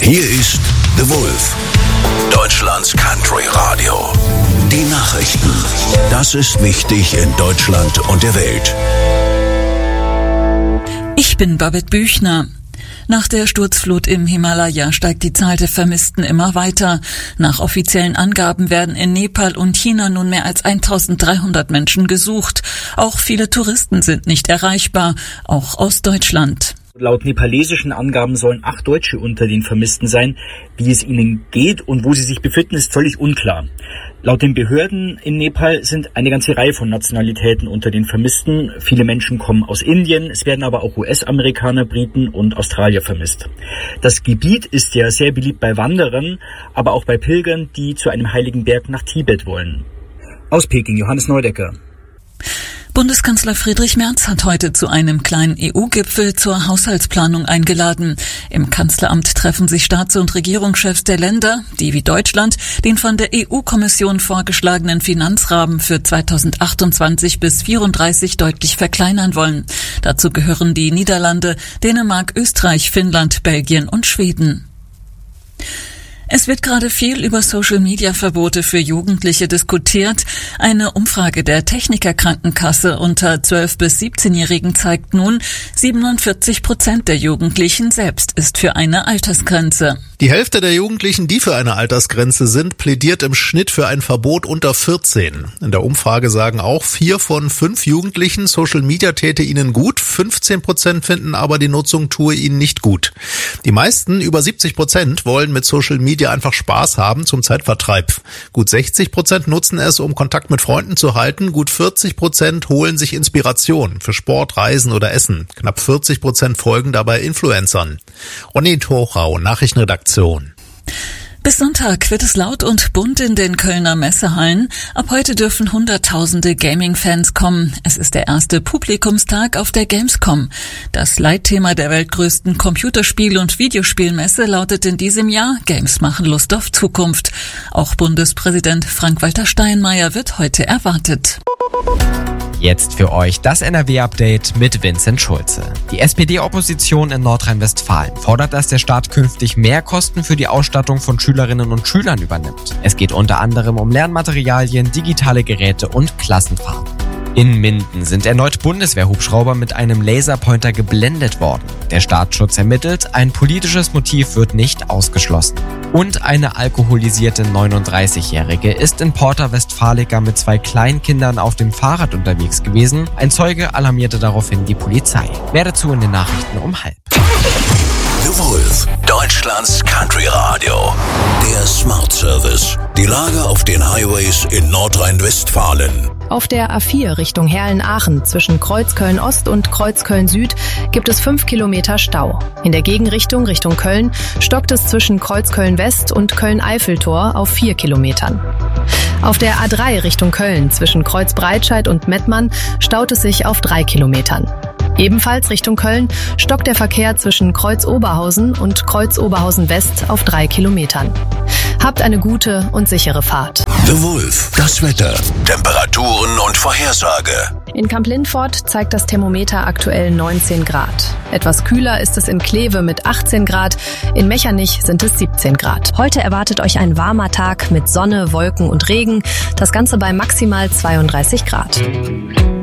Hier ist The Wolf, Deutschlands Country Radio. Die Nachrichten. Das ist wichtig in Deutschland und der Welt. Ich bin Babette Büchner. Nach der Sturzflut im Himalaya steigt die Zahl der Vermissten immer weiter. Nach offiziellen Angaben werden in Nepal und China nun mehr als 1300 Menschen gesucht. Auch viele Touristen sind nicht erreichbar, auch aus Deutschland. Laut nepalesischen Angaben sollen 8 Deutsche unter den Vermissten sein. Wie es ihnen geht und wo sie sich befinden, ist völlig unklar. Laut den Behörden in Nepal sind eine ganze Reihe von Nationalitäten unter den Vermissten. Viele Menschen kommen aus Indien, es werden aber auch US-Amerikaner, Briten und Australier vermisst. Das Gebiet ist ja sehr beliebt bei Wanderern, aber auch bei Pilgern, die zu einem heiligen Berg nach Tibet wollen. Aus Peking, Johannes Neudecker. Bundeskanzler Friedrich Merz hat heute zu einem kleinen EU-Gipfel zur Haushaltsplanung eingeladen. Im Kanzleramt treffen sich Staats- und Regierungschefs der Länder, die wie Deutschland den von der EU-Kommission vorgeschlagenen Finanzrahmen für 2028 bis 2034 deutlich verkleinern wollen. Dazu gehören die Niederlande, Dänemark, Österreich, Finnland, Belgien und Schweden. Es wird gerade viel über Social-Media-Verbote für Jugendliche diskutiert. Eine Umfrage der Techniker-Krankenkasse unter 12- bis 17-Jährigen zeigt nun, 47% der Jugendlichen selbst ist für eine Altersgrenze. Die Hälfte der Jugendlichen, die für eine Altersgrenze sind, plädiert im Schnitt für ein Verbot unter 14. In der Umfrage sagen auch 4 von 5 Jugendlichen, Social Media täte ihnen gut, 15% finden aber, die Nutzung tue ihnen nicht gut. Die meisten, über 70%, wollen mit Social Media einfach Spaß haben zum Zeitvertreib. Gut 60% nutzen es, um Kontakt mit Freunden zu halten. Gut 40% holen sich Inspiration für Sport, Reisen oder Essen. Knapp 40% folgen dabei Influencern. Ronny Torau, Nachrichtenredaktion. Bis Sonntag wird es laut und bunt in den Kölner Messehallen. Ab heute dürfen Hunderttausende Gaming-Fans kommen. Es ist der erste Publikumstag auf der Gamescom. Das Leitthema der weltgrößten Computerspiel- und Videospielmesse lautet in diesem Jahr: Games machen Lust auf Zukunft. Auch Bundespräsident Frank-Walter Steinmeier wird heute erwartet. Jetzt für euch das NRW-Update mit Vincent Schulze. Die SPD-Opposition in Nordrhein-Westfalen fordert, dass der Staat künftig mehr Kosten für die Ausstattung von Schülerinnen und Schülern übernimmt. Es geht unter anderem um Lernmaterialien, digitale Geräte und Klassenfahrten. In Minden sind erneut Bundeswehrhubschrauber mit einem Laserpointer geblendet worden. Der Staatsschutz ermittelt, ein politisches Motiv wird nicht ausgeschlossen. Und eine alkoholisierte 39-Jährige ist in Porta Westfalica mit 2 Kleinkindern auf dem Fahrrad unterwegs gewesen. Ein Zeuge alarmierte daraufhin die Polizei. Mehr dazu in den Nachrichten um 12:30. The Wolf, Deutschlands Country Radio. Der Smart Service. Die Lage auf den Highways in Nordrhein-Westfalen. Auf der A4 Richtung Herrlen-Aachen zwischen Kreuzköln-Ost und Kreuzköln-Süd gibt es 5 Kilometer Stau. In der Gegenrichtung Richtung Köln stockt es zwischen Kreuzköln-West und Köln-Eiffeltor auf 4 Kilometern. Auf der A3 Richtung Köln zwischen Kreuzbreitscheid und Mettmann staut es sich auf 3 Kilometern. Ebenfalls Richtung Köln stockt der Verkehr zwischen Kreuz-Oberhausen und Kreuz-Oberhausen-West auf 3 Kilometern. Habt eine gute und sichere Fahrt. The Wolf, das Wetter, Temperaturen und Vorhersage. In Kamp-Lindfort zeigt das Thermometer aktuell 19 Grad. Etwas kühler ist es in Kleve mit 18 Grad, in Mechernich sind es 17 Grad. Heute erwartet euch ein warmer Tag mit Sonne, Wolken und Regen, das Ganze bei maximal 32 Grad.